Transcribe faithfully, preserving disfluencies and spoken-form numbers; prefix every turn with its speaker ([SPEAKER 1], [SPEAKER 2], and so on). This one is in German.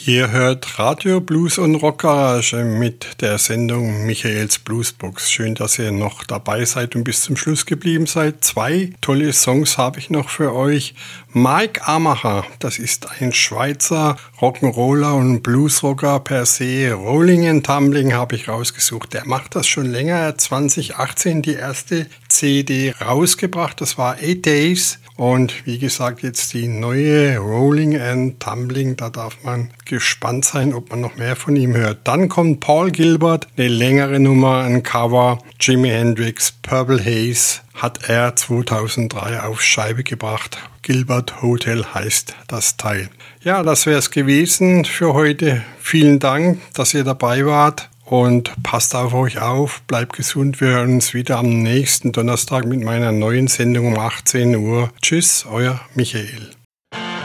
[SPEAKER 1] Ihr hört Radio Blues und Rockgarage mit der Sendung Michaels Bluesbox. Schön, dass ihr noch dabei seid und bis zum Schluss geblieben seid. Zwei tolle Songs habe ich noch für euch. Mike Amacher, das ist ein Schweizer Rock'n'Roller und Bluesrocker per se. Rolling and Tumbling habe ich rausgesucht. Der macht das schon länger. Er hat zwanzig achtzehn die erste C D rausgebracht. Das war Eight Days. Und wie gesagt, jetzt die neue Rolling and Tumbling. Da darf man gespannt sein, ob man noch mehr von ihm hört. Dann kommt Paul Gilbert, eine längere Nummer, ein Cover. Jimi Hendrix, Purple Haze, hat er zweitausenddrei auf Scheibe gebracht. Gilbert Hotel heißt das Teil. Ja, das wäre es gewesen für heute. Vielen Dank, dass ihr dabei wart. Und passt auf euch auf, bleibt gesund. Wir hören uns wieder am nächsten Donnerstag mit meiner neuen Sendung um achtzehn Uhr. Tschüss, euer Michael.